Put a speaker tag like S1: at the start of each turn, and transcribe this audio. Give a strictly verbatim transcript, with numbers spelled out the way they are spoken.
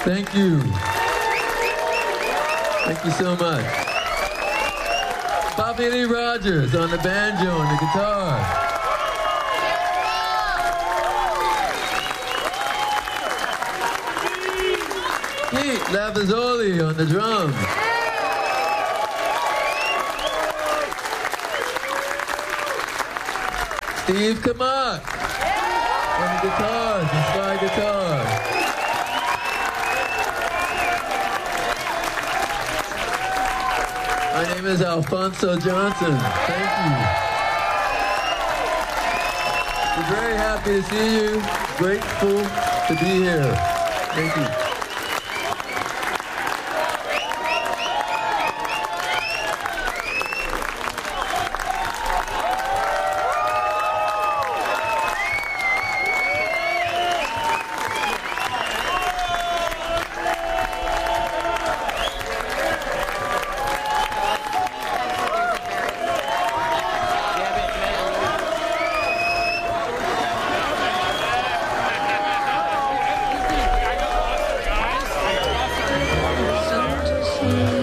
S1: Thank you. Thank you so much. Bobby Lee Rogers on the banjo and the guitar. Pete Lavazzoli on the drums. Steve Kamak on the guitars and slide guitar. My name is Alfonso Johnson. Thank you. We're very happy to see you. Grateful to be here. Thank you.
S2: Thank you.